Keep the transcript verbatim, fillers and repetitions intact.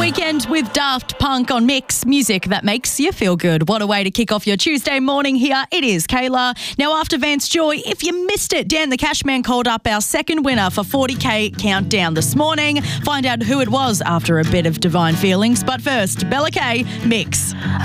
Weekend with Daft Punk on Mix, music that makes you feel good. What a way to kick off your Tuesday morning here. It is Kayla. Now, after Vance Joy, if you missed it, Dan the Cashman called up our second winner for forty K Countdown this morning. Find out who it was after a bit of Divine Feelings. But first, Bella K, Mix.